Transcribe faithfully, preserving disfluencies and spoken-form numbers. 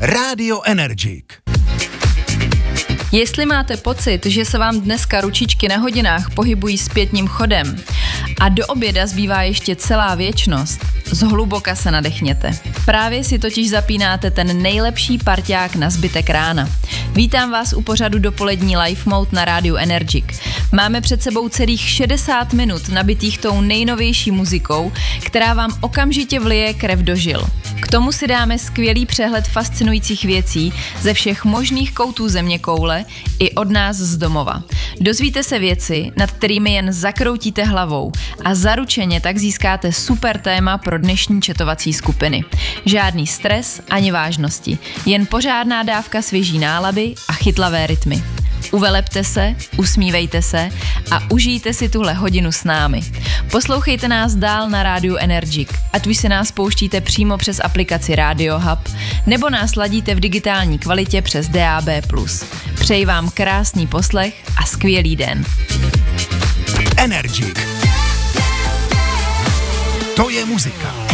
Rádio Energik. Jestli máte pocit, že se vám dneska ručičky na hodinách pohybují zpětním chodem a do oběda zbývá ještě celá věčnost, zhluboka se nadechněte. Právě si totiž zapínáte ten nejlepší parťák na zbytek rána. Vítám vás u pořadu Dopolední Live Mode na Rádiu Energik. Máme před sebou celých šedesát minut nabitých tou nejnovější muzikou, která vám okamžitě vlije krev do žil. K tomu si dáme skvělý přehled fascinujících věcí ze všech možných koutů zeměkoule i od nás z domova. Dozvíte se věci, nad kterými jen zakroutíte hlavou a zaručeně tak získáte super téma pro dnešní četovací skupiny. Žádný stres ani vážnosti, jen pořádná dávka svěží nálady a chytlavé rytmy. Uvelepte se, usmívejte se a užijte si tuhle hodinu s námi. Poslouchejte nás dál na Rádiu Energik, ať už si nás pouštíte přímo přes aplikaci Radio Hub, nebo nás ladíte v digitální kvalitě přes D A B plus. Přeji vám krásný poslech a skvělý den. Energik. To je muzika.